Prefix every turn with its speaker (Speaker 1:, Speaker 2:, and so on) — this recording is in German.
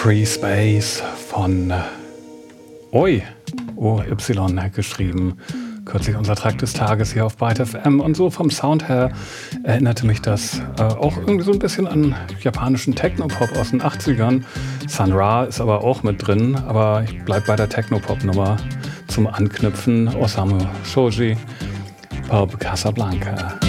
Speaker 1: Free Space von OY geschrieben. Kürzlich unser Track des Tages hier auf Byte FM. Und so vom Sound her erinnerte mich das auch irgendwie so ein bisschen an japanischen Technopop aus den 80ern. Sun Ra ist aber auch mit drin, aber ich bleib bei der Technopop-Nummer zum Anknüpfen. Osamu Shoji, Pulp Casablanca.